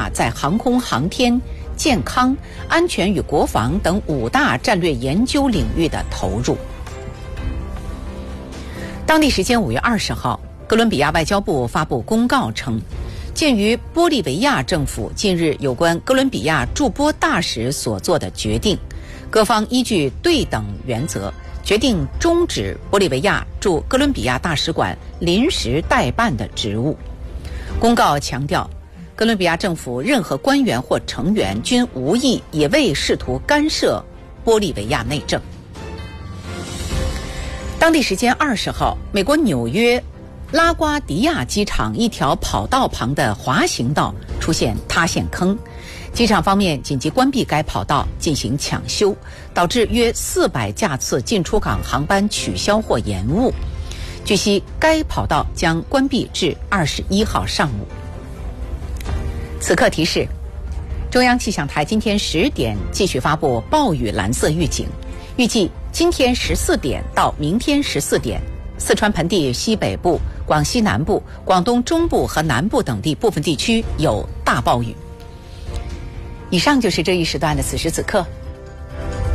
亚在航空航天、健康、安全与国防等5大战略研究领域的投入。当地时间5月20号，哥伦比亚外交部发布公告称，鉴于玻利维亚政府近日有关哥伦比亚驻波大使所做的决定，各方依据对等原则，决定终止玻利维亚驻哥伦比亚大使馆临时代办的职务。公告强调，哥伦比亚政府任何官员或成员均无意也未试图干涉玻利维亚内政。当地时间20号，美国纽约拉瓜迪亚机场一条跑道旁的滑行道出现塌陷坑，机场方面紧急关闭该跑道进行抢修，导致约400架次进出港航班取消或延误。据悉，该跑道将关闭至21号上午。此刻提示，中央气象台今天10点继续发布暴雨蓝色预警，预计今天14点到明天14点，四川盆地西北部、广西南部、广东中部和南部等地部分地区有大暴雨。以上就是这一时段的此时此刻，